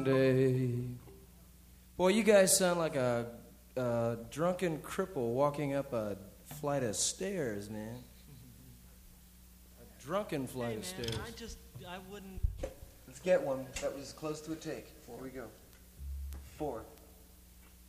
Sunday. Boy, you guys sound like a drunken cripple walking up a flight of stairs, man. A drunken flight of stairs. I wouldn't. Let's get one. That was close to a take. Here we go. 4.